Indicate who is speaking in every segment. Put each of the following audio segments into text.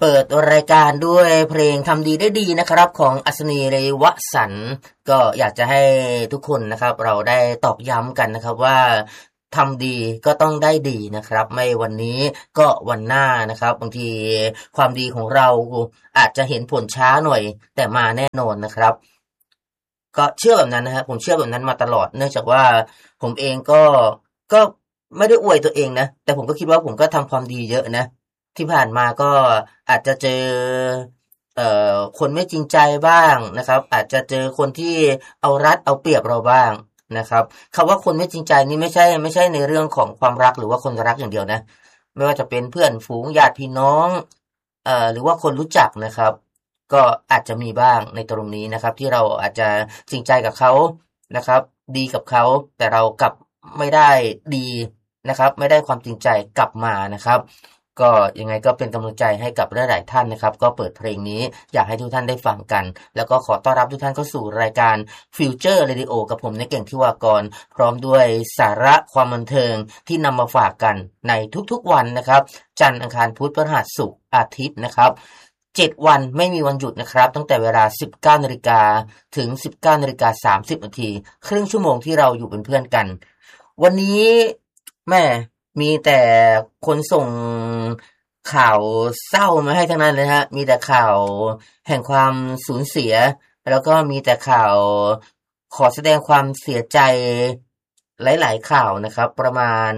Speaker 1: เปิดรายการด้วยเพลงทำดีได้ดีนะครับของอัศนีเรวสันต์ก็อยากจะให้ทุกคนนะครับเราได้ตอกย้ำกันนะครับว่าทำดีก็ต้องได้ดีนะครับไม่วันนี้ก็วันหน้านะครับบางทีความดีของเราอาจจะเห็นผลช้าหน่อยแต่มาแน่นอนนะครับก็เชื่อแบบนั้นนะครับผมเชื่อแบบนั้นมาตลอดเนื่องจากว่าผมเองก็ไม่ได้อวยตัวเองนะแต่ผมก็คิดว่าผมก็ทำความดีเยอะนะที่ผ่านมาก็อาจจะเจอคนไม่จริงใจบ้างนะครับอาจจะเจอคนที่เอารัดเอาเปรียบเราบ้างนะครับคำว่าคนไม่จริงใจนี่ไม่ใช่ในเรื่องของความรักหรือว่าคนรักอย่างเดียวนะไม่ว่าจะเป็นเพื่อนฝูงญาติพี่น้องหรือว่าคนรู้จักนะครับก็อาจจะมีบ้างในตรงนี้นะครับที่เราอาจจะจริงใจกับเขานะครับดีกับเขาแต่เรากลับไม่ได้ดีนะครับไม่ได้ความจริงใจกลับมานะครับก็ยังไงก็เป็นกำลังใจให้กับหลายๆท่านนะครับก็เปิดเพลงนี้อยากให้ทุกท่านได้ฟังกันแล้วก็ขอต้อนรับทุกท่านเข้าสู่รายการ Future Radio กับผมในเก่งทิวากรพร้อมด้วยสาระความบันเทิงที่นำมาฝากกันในทุกๆวันนะครับจันทร์อังคารพุธพฤหัสศุกร์อาทิตย์นะครับ7วันไม่มีวันหยุดนะครับตั้งแต่เวลา 19:00 นถึง 19:30 นครึ่งชั่วโมงที่เราอยู่เป็นเพื่อนกันวันนี้แม่มีแต่คนส่งข่าวเศร้ามาให้ทั้งนั้นเลยฮะมีแต่ข่าวแห่งความสูญเสียแล้วก็มีแต่ข่าวขอแสดงความเสียใจหลายๆข่าวนะครับประมาณ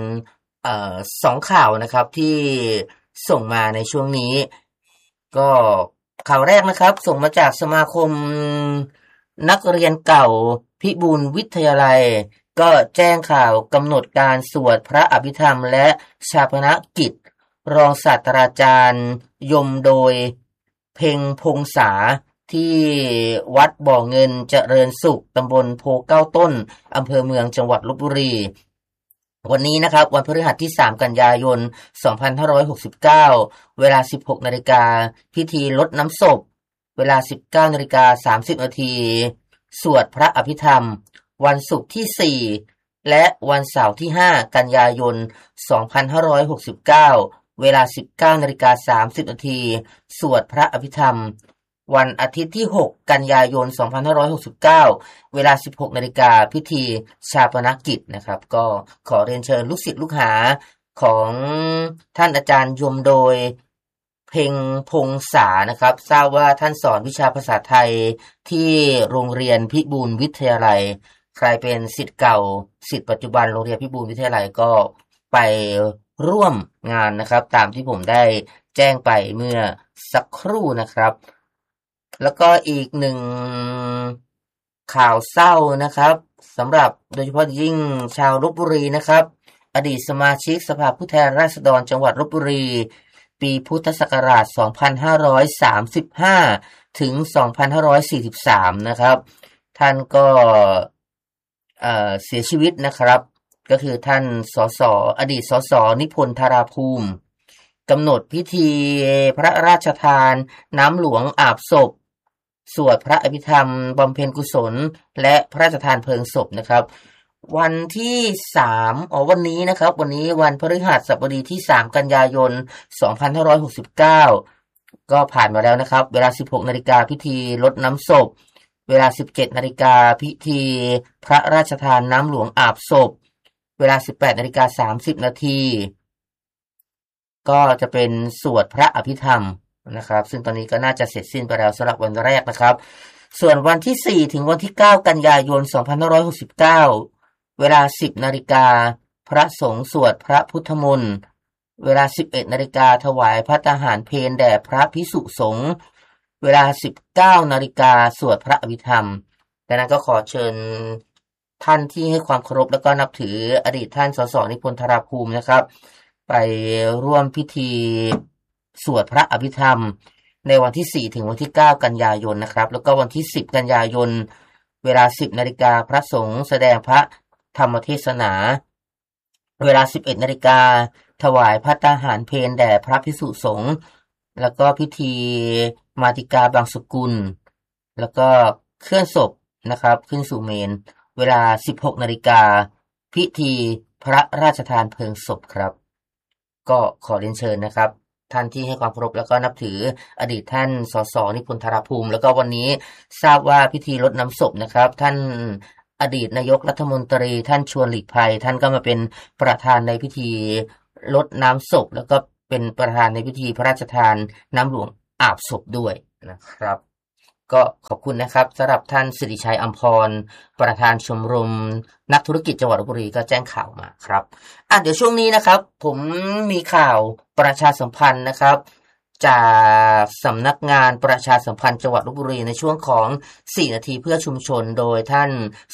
Speaker 1: 2ข่าวนะครับที่ส่งมาในช่วงนี้ก็ข่าวแรกนะครับส่งมาจากสมาคมนักเรียนเก่าพิบูลวิทยาลัยก็แจ้งข่าวกำหนดการสวดพระอภิธรรมและฌาปนกิจรองศาสตราจารย์ยมโดยเพ็งพงษาที่วัดบ่อเงินเจริญสุขตำบลโพเก้าต้นอำเภอเมืองจังหวัดลพบุรีวันนี้นะครับวันพฤหัสที่3กันยายน2569เวลา 16:00 นพิธีรดน้ำศพเวลา 19:30 นสวดพระอภิธรรมวันศุกร์ที่4และวันเสาร์ที่5กันยายน2569เวลา 19:30 นสวดพระอภิธรรมวันอาทิตย์ที่6กันยายน2569เวลา 16:00 นพิธีฌาปนกิจนะครับก็ขอเรียนเชิญลูกศิษย์ลูกหาของท่านอาจารย์ยมโดยเพ็งพงษานะครับทราบว่าท่านสอนวิชาภาษาไทยที่โรงเรียนพิบูลวิทยาลัยใครเป็นศิษย์เก่าศิษย์ปัจจุบันโรงเรียนพิบูลวิทยาลัยก็ไปร่วมงานนะครับตามที่ผมได้แจ้งไปเมื่อสักครู่นะครับแล้วก็อีกหนึ่งข่าวเศร้านะครับสำหรับโดยเฉพาะยิ่งชาวลพบุรีนะครับอดีตสมาชิกสภาผู้แทนราษฎรจังหวัดลพบุรีปีพุทธศักราช2535ถึง2543นะครับท่านก็เสียชีวิตนะครับก็คือท่านอดีตสสนิพนธ์ธาราภูมิกำหนดพิธีพระราชทานน้ำหลวงอาบศพสวดพระอภิธรรมบำเพ็ญกุศลและพระราชทานเพลิงศพนะครับวันที่วันนี้นะครับวันนี้วันพฤหัสบดีที่3กันยายน2569ก็ผ่านมาแล้วนะครับเวลา 16:00 นพิธีรดน้ำศพเวลา 17:00 นพิธีพระราชทานน้ำหลวงอาบศพเวลา 18:30 นก็จะเป็นสวดพระอภิธรรมนะครับซึ่งตอนนี้ก็น่าจะเสร็จสิ้นไปแล้วสำหรับวันแรกนะครับส่วนวันที่4ถึงวันที่9กันยายน2569เวลา 10:00 นพระสงฆ์สวดพระพุทธมนต์เวลา 11:00 นถวายภัตตาหารเพลแด่พระภิกษุสงฆ์เวลา 19:00 นสวดพระอภิธรรมดังนั้นก็ขอเชิญท่านที่ให้ความเคารพและก็นับถืออดีตท่านสสนิพนธ์ธาราภูมินะครับไปร่วมพิธีสวดพระอภิธรรมในวันที่4ถึงวันที่9กันยายนนะครับแล้วก็วันที่10กันยายนเวลา 10:00 นพระสงฆ์แสดงพระธรรมเทศนาเวลา 11:00 นถวายภัตตาหารเพลแด่พระภิกษุสงฆ์แล้วก็พิธีมาติกาบางสกุลแล้วก็เคลื่อนศพนะครับขึ้นสู่เมนเวลา 16:00 นพิธีพระราชทานเพลิงศพครับก็ขอเรียนเชิญนะครับท่านที่ให้ความเคารพแล้วก็นับถืออดีตท่านสสนิพนธ์ธารภูมิแล้วก็วันนี้ทราบว่าพิธีรดน้ำศพนะครับท่านอดีตนายกรัฐมนตรีท่านชวนหลีกภัยท่านก็มาเป็นประธานในพิธีรดน้ำศพแล้วก็เป็นประธานในพิธีพระราชทานน้ำหลวงอาบศพด้วยนะครับก็ขอบคุณนะครับสำหรับท่านสิริชัยอัมพรประธานชมรมนักธุรกิจจังหวัดลพบุรีก็แจ้งข่าวมาครับเดี๋ยวช่วงนี้นะครับผมมีข่าวประชาสัมพันธ์นะครับจากสำนักงานประชาสัมพันธ์จังหวัดลพบุรีในช่วงของ4นาทีเพื่อชุมชนโดยท่าน